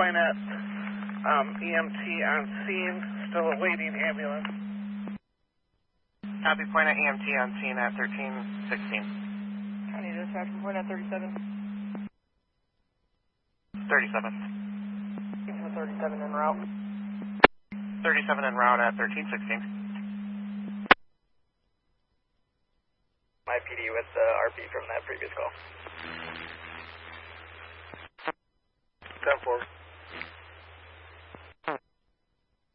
Point EMT on scene, still awaiting ambulance. Copy, Point EMT on scene at 1316. County dispatch from Point 37. 37. Keeping the 37 en route. 37 en route at 1316. My PD with RP from that previous call. 10-4.